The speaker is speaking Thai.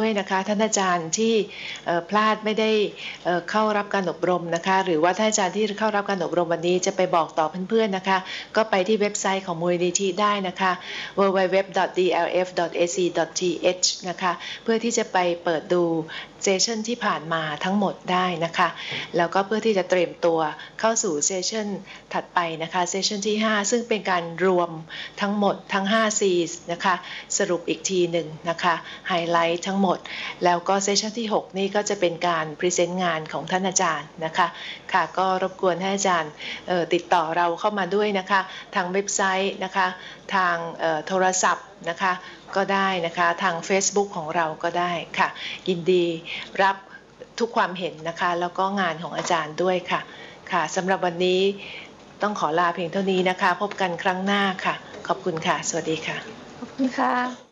ด้วยนะคะท่านอาจารย์ที่พลาดไม่ได้เข้ารับการอบรมนะคะหรือว่าท่านอาจารย์ที่เข้ารับการอบรมวันนี้จะไปบอกต่อเพื่อนๆนะคะก็ไปที่เว็บไซต์ของมูลนิธิได้นะคะ www.dlf.ac.th นะคะเพื่อที่จะไปเปิดดูเซสชันที่ผ่านมาทั้งหมดได้นะคะแล้วก็เพื่อที่จะเตรียมตัวเข้าสู่เซสชันถัดไปนะคะเซสชันที่5ซึ่งเป็นการรวมทั้งหมดทั้ง5 C's นะคะสรุปอีกทีหนึ่งนะคะไฮไลท์ทั้งหมดแล้วก็เซสชันที่6นี่ก็จะเป็นการพรีเซนต์งานของท่านอาจารย์นะคะค่ะก็รบกวนให้อาจารย์ติดต่อเราเข้ามาด้วยนะคะทางเว็บไซต์นะคะทางโทรศัพท์นะคะก็ได้นะคะทาง Facebook ของเราก็ได้ค่ะยินดีรับทุกความเห็นนะคะแล้วก็งานของอาจารย์ด้วยค่ะค่ะสำหรับวันนี้ต้องขอลาเพียงเท่านี้นะคะพบกันครั้งหน้าค่ะขอบคุณค่ะสวัสดีค่ะขอบคุณค่ะ